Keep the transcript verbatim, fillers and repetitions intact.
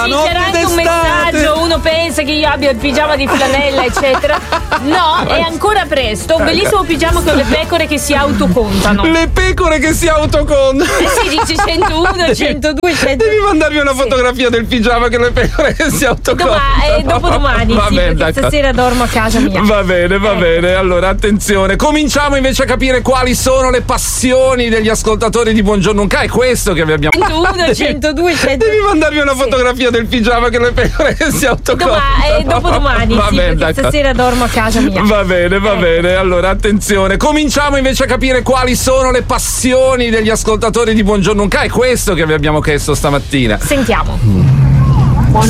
Sì, no? c'era anche un messaggio, uno pensa che io abbia il pigiama di flanella, eccetera. No, è ancora presto. Un bellissimo pigiama con le pecore che si autocontano. Le pecore che si autocontano. Eh sì, dici centouno, centodue, cento. Devi mandarmi una fotografia del pigiama con le pecore che si autocontano. Doma- eh, dopodomani, Va sì, bene, perché d'accordo. stasera dormo a casa mia. Va bene, va Ecco. bene. Allora, attenzione. Cominciamo invece a capire quali sono le passioni degli ascoltatori di Buongiorno Unca. È questo che vi abbiamo centouno, centodue, cento. Devi mandarmi una fotografia del pigiama con le pecore che si autocontano. Doma- eh, dopodomani, Va sì, bene, perché d'accordo. stasera dormo a casa mia. Va bene, va Ecco. bene. Allora, attenzione. Cominciamo invece a capire quali sono le passioni degli ascoltatori di Buongiorno Unca. È questo che vi abbiamo chiesto stamattina. Sentiamo.